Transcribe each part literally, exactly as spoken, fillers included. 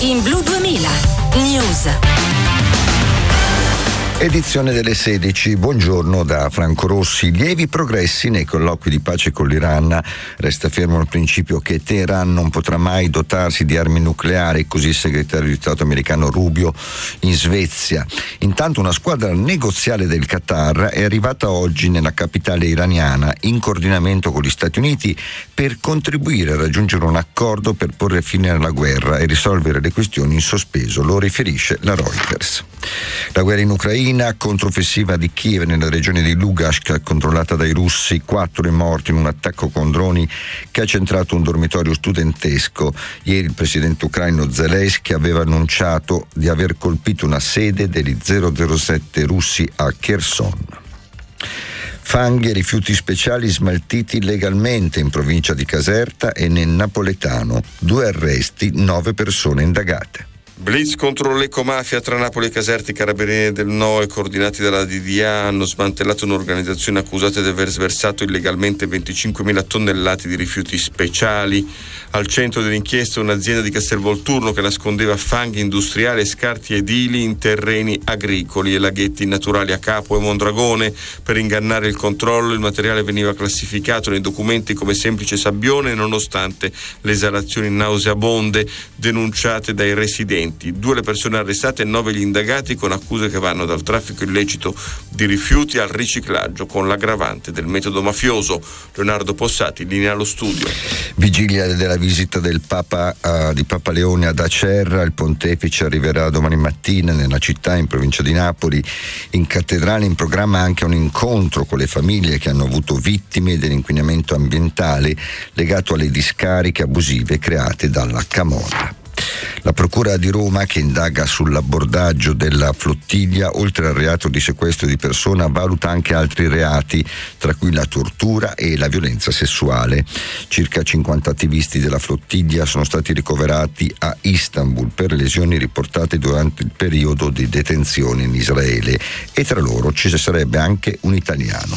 In Blu duemila News. Edizione delle sedici, buongiorno da Franco Rossi. Lievi progressi nei colloqui di pace con l'Iran. Resta fermo il principio che Teheran non potrà mai dotarsi di armi nucleari, così il segretario di Stato americano Rubio in Svezia. Intanto una squadra negoziale del Qatar è arrivata oggi nella capitale iraniana in coordinamento con gli Stati Uniti per contribuire a raggiungere un accordo per porre fine alla guerra e risolvere le questioni in sospeso, lo riferisce la Reuters. La guerra in Ucraina, controffensiva di Kiev nella regione di Lugansk controllata dai russi, quattro i morti in un attacco con droni che ha centrato un dormitorio studentesco. Ieri il presidente ucraino Zelensky aveva annunciato di aver colpito una sede degli zero zero sette russi a Kherson. Fanghi e rifiuti speciali smaltiti illegalmente in provincia di Caserta e nel Napoletano. Due arresti, nove persone indagate. Blitz contro l'ecomafia tra Napoli e Caserta. I carabinieri del N O E coordinati dalla D D A hanno smantellato un'organizzazione accusata di aver sversato illegalmente venticinquemila tonnellate di rifiuti speciali. Al centro dell'inchiesta un'azienda di Castelvolturno che nascondeva fanghi industriali e scarti edili in terreni agricoli e laghetti naturali a Capo e Mondragone. Per ingannare il controllo il materiale veniva classificato nei documenti come semplice sabbione nonostante le esalazioni nauseabonde denunciate dai residenti. Due le persone arrestate e nove gli indagati con accuse che vanno dal traffico illecito di rifiuti al riciclaggio con l'aggravante del metodo mafioso. Leonardo Possati, linea allo studio. Vigilia della visita del Papa uh, di Papa Leone ad Acerra. Il pontefice arriverà domani mattina nella città in provincia di Napoli. In cattedrale in programma anche un incontro con le famiglie che hanno avuto vittime dell'inquinamento ambientale legato alle discariche abusive create dalla camorra. La Procura di Roma, che indaga sull'abbordaggio della flottiglia, oltre al reato di sequestro di persona, valuta anche altri reati, tra cui la tortura e la violenza sessuale. Circa cinquanta attivisti della flottiglia sono stati ricoverati a Istanbul per lesioni riportate durante il periodo di detenzione in Israele e tra loro ci sarebbe anche un italiano.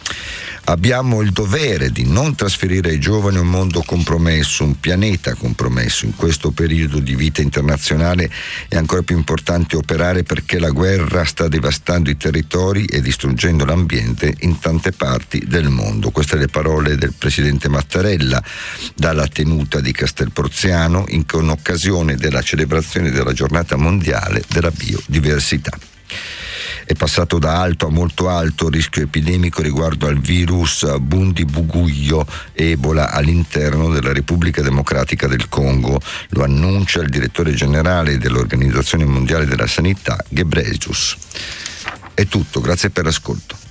Abbiamo il dovere di non trasferire ai giovani un mondo compromesso, un pianeta compromesso. In questo periodo di vita internazionale è ancora più importante operare perché la guerra sta devastando i territori e distruggendo l'ambiente in tante parti del mondo. Queste le parole del presidente Mattarella dalla tenuta di Castelporziano in occasione della celebrazione della giornata mondiale della biodiversità. È passato da alto a molto alto il rischio epidemico riguardo al virus Bundibugyo Ebola all'interno della Repubblica Democratica del Congo. Lo annuncia il direttore generale dell'Organizzazione Mondiale della Sanità, Ghebreyesus. È tutto, grazie per l'ascolto.